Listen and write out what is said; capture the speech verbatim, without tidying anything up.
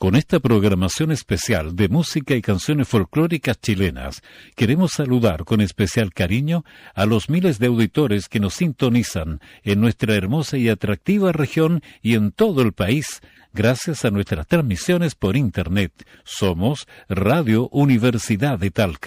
Con esta programación especial de música y canciones folclóricas chilenas, queremos saludar con especial cariño a los miles de auditores que nos sintonizan en nuestra hermosa y atractiva región y en todo el país, gracias a nuestras transmisiones por Internet. Somos Radio Universidad de Talca.